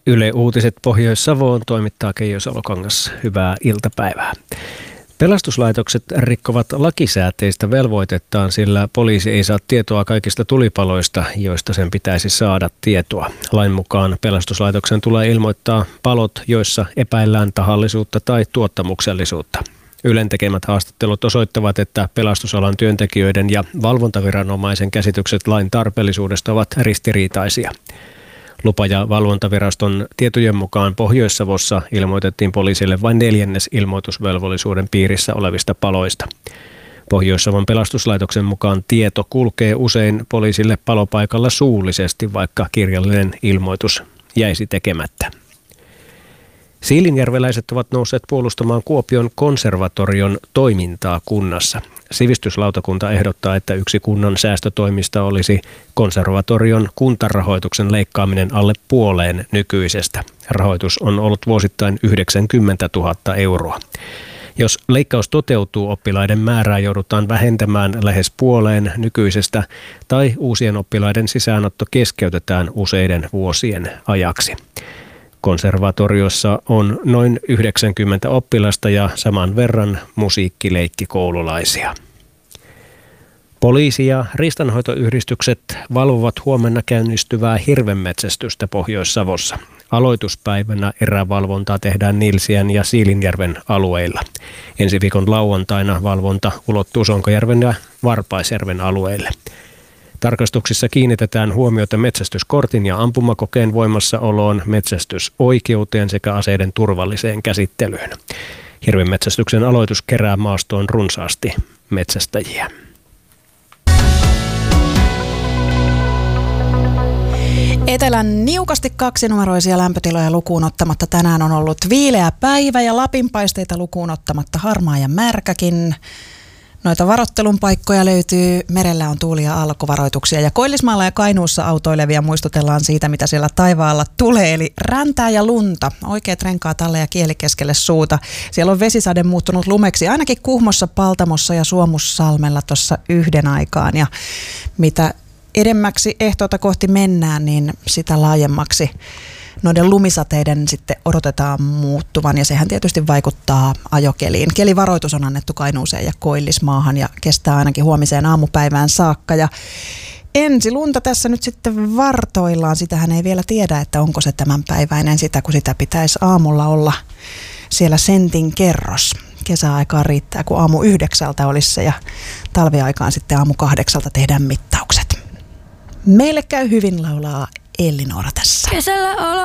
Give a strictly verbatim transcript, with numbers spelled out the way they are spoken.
Yle Uutiset Pohjois-Savoon toimittaa Keijo Salokangas. Hyvää iltapäivää. Pelastuslaitokset rikkovat lakisääteistä velvoitettaan, sillä poliisi ei saa tietoa kaikista tulipaloista, joista sen pitäisi saada tietoa. Lain mukaan pelastuslaitoksen tulee ilmoittaa palot, joissa epäillään tahallisuutta tai tuottamuksellisuutta. Ylen tekemät haastattelut osoittavat, että pelastusalan työntekijöiden ja valvontaviranomaisen käsitykset lain tarpeellisuudesta ovat ristiriitaisia. Lupa- ja valvontaviraston tietojen mukaan Pohjois-Savossa ilmoitettiin poliisille vain neljännes ilmoitusvelvollisuuden piirissä olevista paloista. Pohjois-Savon pelastuslaitoksen mukaan tieto kulkee usein poliisille palopaikalla suullisesti, vaikka kirjallinen ilmoitus jäisi tekemättä. Siilinjärveläiset ovat nousseet puolustamaan Kuopion konservatorion toimintaa kunnassa. Sivistyslautakunta ehdottaa, että yksi kunnan säästötoimista olisi konservatorion kuntarahoituksen leikkaaminen alle puoleen nykyisestä. Rahoitus on ollut vuosittain yhdeksänkymmentätuhatta euroa. Jos leikkaus toteutuu, oppilaiden määrää joudutaan vähentämään lähes puoleen nykyisestä tai uusien oppilaiden sisäänotto keskeytetään useiden vuosien ajaksi. Konservatoriossa on noin yhdeksänkymmentä oppilasta ja saman verran musiikkileikkikoululaisia. Poliisi ja riistanhoitoyhdistykset valvovat huomenna käynnistyvää hirvenmetsästystä Pohjois-Savossa. Aloituspäivänä erävalvontaa tehdään Nilsiän ja Siilinjärven alueilla. Ensi viikon lauantaina valvonta ulottuu Sonkajärven ja Varpaisjärven alueille. Tarkastuksissa kiinnitetään huomiota metsästyskortin ja ampumakokeen voimassaoloon, metsästysoikeuteen sekä aseiden turvalliseen käsittelyyn. Hirvenmetsästyksen aloitus kerää maastoon runsaasti metsästäjiä. Etelän niukasti kaksinumeroisia lämpötiloja lukuun ottamatta tänään on ollut viileä päivä ja Lapinpaisteita lukuun ottamatta harmaa ja märkäkin. Noita varoittelun paikkoja löytyy, merellä on tuuli- ja alkovaroituksia ja Koillismaalla ja Kainuussa autoilevia muistutellaan siitä, mitä siellä taivaalla tulee, eli räntää ja lunta, oikeat renkaat alle ja kieli keskelle suuta. Siellä on vesisade muuttunut lumeksi, ainakin Kuhmossa, Paltamossa ja Suomussalmella tuossa yhden aikaan, ja mitä edemmäksi ehtoota kohti mennään, niin sitä laajemmaksi noiden lumisateiden sitten odotetaan muuttuvan ja sehän tietysti vaikuttaa ajokeliin. Kelivaroitus on annettu Kainuuseen ja Koillismaahan ja kestää ainakin huomiseen aamupäivään saakka. Ja ensi lunta tässä nyt sitten vartoillaan. Sitähän ei vielä tiedä, että onko se tämänpäiväinen sitä, kun sitä pitäisi aamulla olla siellä sentin kerros. Kesäaikaan riittää, kun aamu yhdeksältä olisi se ja talviaikaan sitten aamu kahdeksalta tehdään mittaukset. Meille käy hyvin, laulaa Ellinora tässä. Kesällä olo